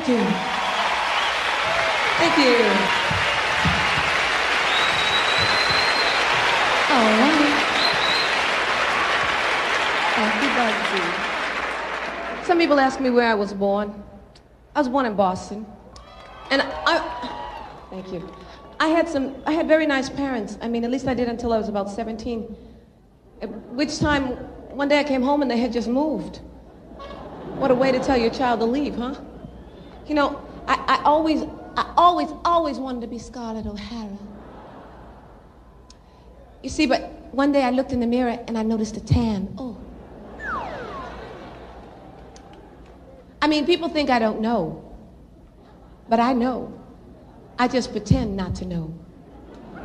Thank you. Thank you. All right. Happy birthday. Some people ask me where I was born. I was born in Boston. And thank you. I had very nice parents. I mean, at least I did until I was about 17. At which time, one day I came home and they had just moved. What a way to tell your child to leave, huh? You know, I always wanted to be Scarlett O'Hara. You see, but one day I looked in the mirror and I noticed a tan. Oh. I mean, people think I don't know, but I know. I just pretend not to know.